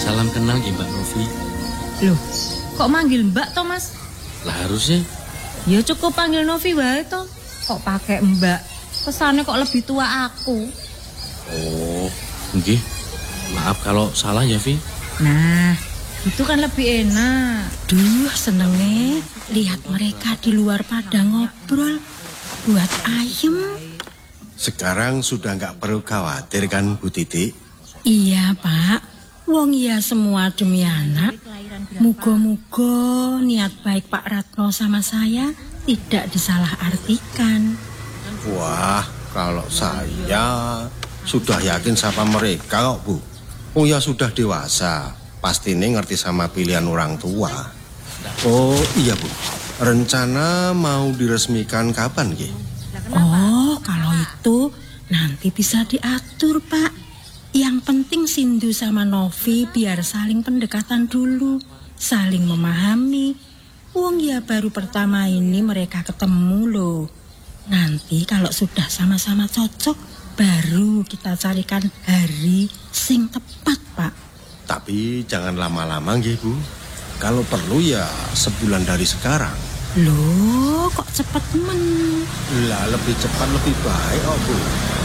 Salam kenal ya Mbak Novi. Loh, kok manggil Mbak toh Mas? Lah harusnya. Ya cukup panggil Novi wae toh. Kok pakai Mbak? Kesannya kok lebih tua aku. Oh, nggih. Maaf kalau salah ya, Vi. Nah, itu kan lebih enak. Duh, senengnya lihat mereka di luar pada ngobrol. Buat ayem. Sekarang sudah nggak perlu khawatir kan Bu Titik? Iya Pak, wong ya semua demi anak. Muga-muga niat baik Pak Ratno sama saya tidak disalahartikan. Wah, kalau saya sudah yakin sama mereka kok Bu. Oh ya sudah dewasa, pasti ini ngerti sama pilihan orang tua. Oh iya Bu, rencana mau diresmikan kapan Ki? Oh, kalau itu nanti bisa diatur Pak. Yang penting Sindu sama Novi biar saling pendekatan dulu, saling memahami. Wong ya baru pertama ini mereka ketemu loh. Nanti kalau sudah sama-sama cocok, baru kita carikan hari sing tepat Pak. Tapi jangan lama-lama nggih Bu. Kalau perlu ya sebulan dari sekarang. Loh, kok cepet men? Lah lebih cepat lebih baik oh Bu.